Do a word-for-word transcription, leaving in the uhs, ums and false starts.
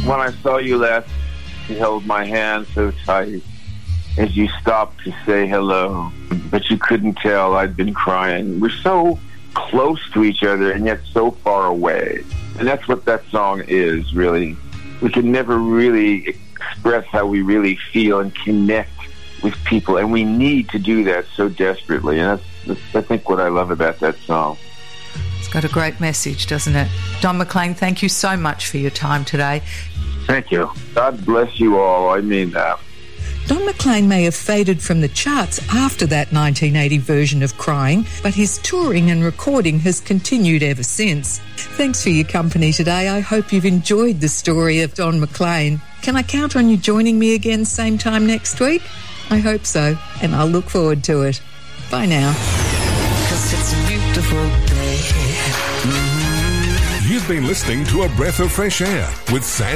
when I saw you last, you held my hand so tight as you stopped to say hello, but you couldn't tell I'd been crying. We're so close to each other and yet so far away. And that's what that song is, really. We can never really express how we really feel and connect with people, and we need to do that so desperately. And that's, that's I think, what I love about that song. It's got a great message, doesn't it? Don McLean, thank you so much for your time today. Thank you. God bless you all. I mean that. Don McLean may have faded from the charts after that nineteen eighty version of Crying, but his touring and recording has continued ever since. Thanks for your company today. I hope you've enjoyed the story of Don McLean. Can I count on you joining me again same time next week? I hope so, and I'll look forward to it. Bye now. 'Cause it's a beautiful day. You've been listening to A Breath of Fresh Air with Sandy